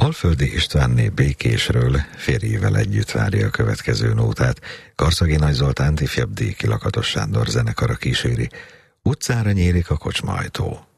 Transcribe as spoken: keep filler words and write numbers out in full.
Alföldi Istvánné Békésről férjével együtt várja a következő nótát. Karszagi Nagy Zoltánt ifjabb D. Lakatos Sándor zenekara kíséri. Utcára nyílik a kocsmaajtó.